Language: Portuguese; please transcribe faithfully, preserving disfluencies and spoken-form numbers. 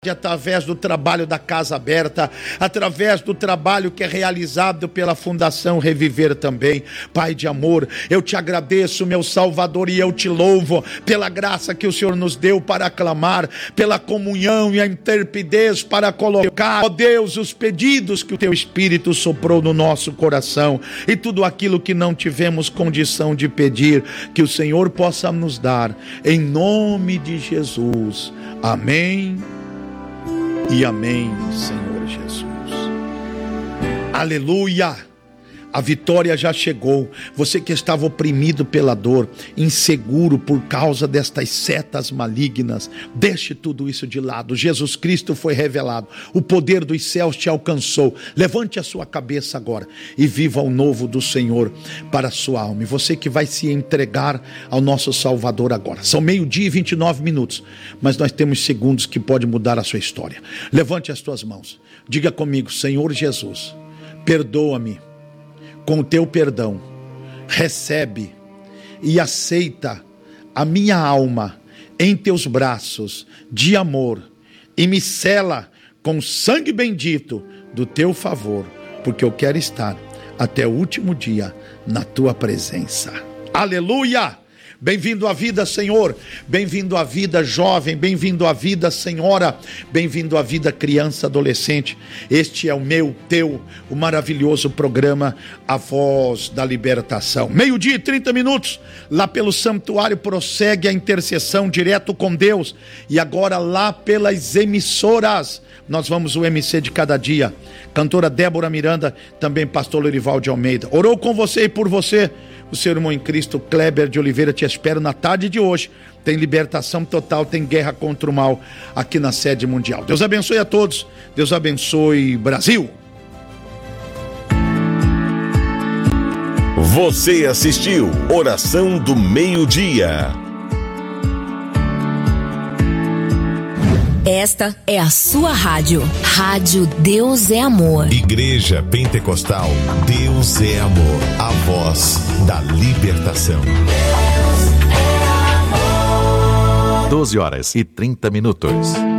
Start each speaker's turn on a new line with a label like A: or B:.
A: através do trabalho da Casa Aberta, através do trabalho que é realizado pela Fundação Reviver também. Pai de amor, eu te agradeço, meu Salvador, e eu te louvo pela graça que o Senhor nos deu para clamar, pela comunhão e a intrepidez para colocar, ó Deus, os pedidos que o teu Espírito soprou no nosso coração, e tudo aquilo que não tivemos condição de pedir, que o Senhor possa nos dar, em nome de Jesus. Amém e amém, Senhor Jesus. Aleluia! A vitória já chegou. Você que estava oprimido pela dor, inseguro por causa destas setas malignas, deixe tudo isso de lado. Jesus Cristo foi revelado. O poder dos céus te alcançou. Levante a sua cabeça agora e viva o novo do Senhor para a sua alma. E você que vai se entregar ao nosso Salvador agora. São meio-dia e vinte e nove minutos, mas nós temos segundos que podem mudar a sua história. Levante as tuas mãos. Diga comigo: Senhor Jesus, perdoa-me. Com o teu perdão, recebe e aceita a minha alma em teus braços de amor e me sela com sangue bendito do teu favor, porque eu quero estar até o último dia na tua presença. Aleluia! Bem-vindo à vida, Senhor. Bem-vindo à vida, jovem. Bem-vindo à vida, senhora. Bem-vindo à vida, criança, adolescente. Este é o meu, teu, o maravilhoso programa A Voz da Libertação. Meio-dia e trinta minutos. Lá pelo santuário prossegue a intercessão direto com Deus. E agora lá pelas emissoras, nós vamos o M C de cada dia. Cantora Débora Miranda, também pastor Lorival de Almeida. Orou com você e por você. O seu irmão em Cristo, Kleber de Oliveira, te espero na tarde de hoje. Tem libertação total, tem guerra contra o mal aqui na sede mundial. Deus abençoe a todos. Deus abençoe Brasil.
B: Você assistiu Oração do Meio-Dia.
C: Esta é a sua rádio. Rádio Deus é Amor.
B: Igreja Pentecostal Deus é Amor. A voz da libertação.
D: doze horas e trinta minutos.